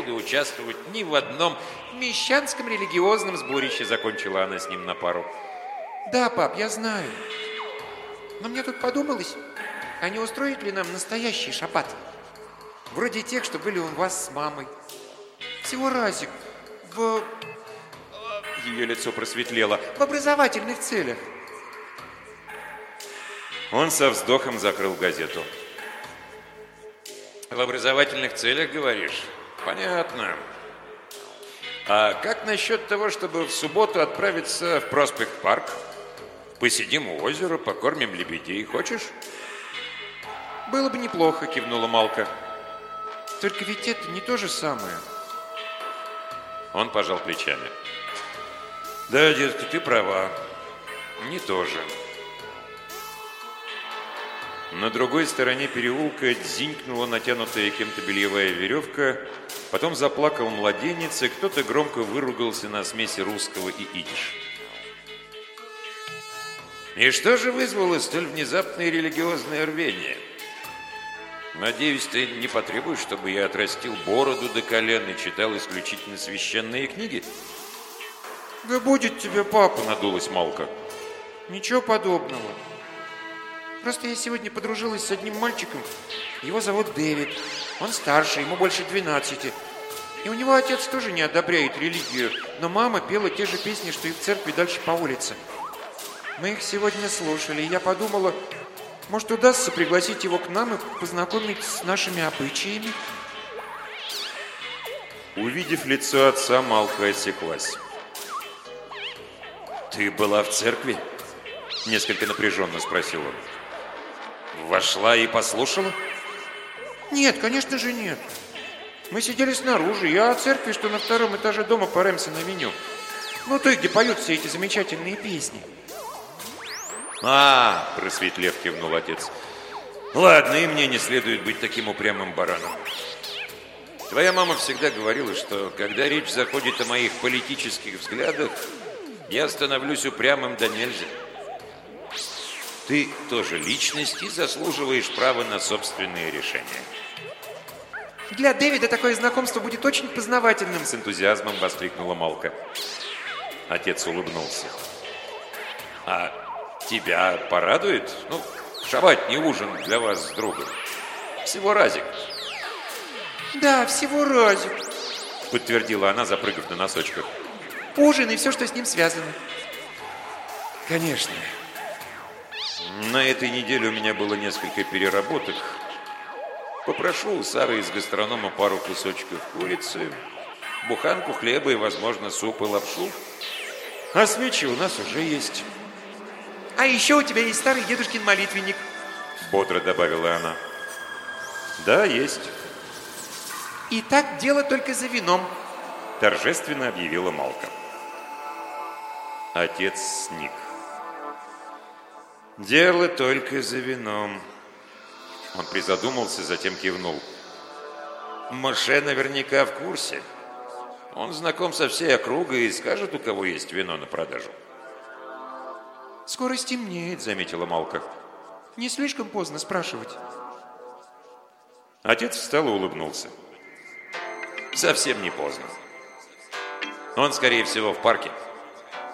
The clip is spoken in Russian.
буду участвовать ни в одном мещанском религиозном сборище, закончила она с ним на пару. Да, пап, я знаю. Но мне тут подумалось, а не устроить ли нам настоящий шаббат? Вроде тех, что были у вас с мамой. Всего разик. Ее лицо просветлело. В образовательных целях. Он со вздохом закрыл газету. В образовательных целях, говоришь? Понятно. А как насчет того, чтобы в субботу отправиться в Проспект-парк? Посидим у озера, покормим лебедей. Хочешь? Было бы неплохо, кивнула Малка. Только ведь это не то же самое. Он пожал плечами. Да, детка, ты права. Не то же. На другой стороне переулка дзинькнула натянутая кем-то бельевая веревка, потом заплакал младенец, и кто-то громко выругался на смеси русского и идиш. И что же вызвало столь внезапное религиозное рвение? Надеюсь, ты не потребуешь, чтобы я отрастил бороду до колен и читал исключительно священные книги? Да будет тебе, папа, надулась Малка. Ничего подобного. Просто я сегодня подружилась с одним мальчиком. Его зовут Дэвид. Он старше, ему больше 12. И у него отец тоже не одобряет религию, но мама пела те же песни, что и в церкви дальше по улице. Мы их сегодня слушали, и я подумала, может, удастся пригласить его к нам и познакомить с нашими обычаями. Увидев лицо отца, Малка осеклась. «Ты была в церкви?» – несколько напряженно спросил он. «Вошла и послушала?» Нет, конечно же нет. Мы сидели снаружи, я о церкви, что на втором этаже дома по Рэмсон-авеню. Ну, той, где поют все эти замечательные песни. Просветлев, кивнул отец. Ладно, и мне не следует быть таким упрямым бараном. Твоя мама всегда говорила, что когда речь заходит о моих политических взглядах, я становлюсь упрямым до нельзя. Ты тоже личность и заслуживаешь права на собственные решения. Для Дэвида такое знакомство будет очень познавательным, с энтузиазмом воскликнула Малка. Отец улыбнулся. А тебя порадует? Ну, шаббатний ужин для вас с другом. Всего разик. Да, всего разик, подтвердила она, запрыгав на носочках. Ужин и все, что с ним связано. Конечно. На этой неделе у меня было несколько переработок. Попрошу у Сары из гастронома пару кусочков курицы, буханку хлеба и, возможно, суп и лапшу. А свечи у нас уже есть. А еще у тебя есть старый дедушкин молитвенник, бодро добавила она. Да, есть. И так дело только за вином, торжественно объявила Малка. Отец сник. Дело только за вином. Он призадумался, затем кивнул. Моше наверняка в курсе. Он знаком со всей округой и скажет, у кого есть вино на продажу. Скоро стемнеет, заметила Малка. Не слишком поздно спрашивать. Отец встал и улыбнулся. Совсем не поздно. Он, скорее всего, в парке.